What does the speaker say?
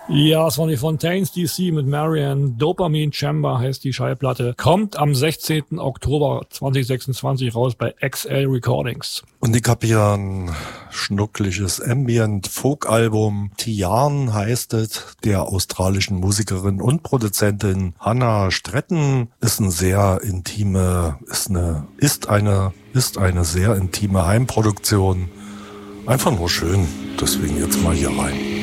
Ja, es waren die Fontaines DC mit Marianne. Dopamine Chamber heißt die Schallplatte. Kommt am 16. Oktober 2026 raus bei XL Recordings. Und ich habe hier ein schnuckliges Ambient-Folk-Album. Tian heißt es, der australischen Musikerin und Produzentin Hannah Stretten. Ist eine sehr intime sehr intime Heimproduktion. Einfach nur schön. Deswegen jetzt mal hier rein.